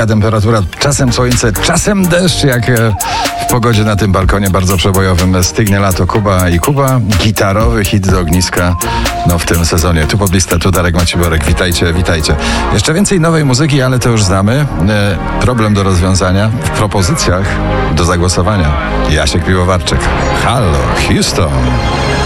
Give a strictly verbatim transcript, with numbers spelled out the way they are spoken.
wysoka temperatura, czasem słońce, czasem deszcz, jak w pogodzie na tym balkonie bardzo przebojowym. Stygnie lato, Kuba i Kuba. Gitarowy hit z ogniska no w tym sezonie. Tu poblista, tu Darek Maciborek. Witajcie, witajcie. Jeszcze więcej nowej muzyki, ale to już znamy. E, problem do rozwiązania w propozycjach do zagłosowania. Jasiek Piłowarczyk. Halo, Houston.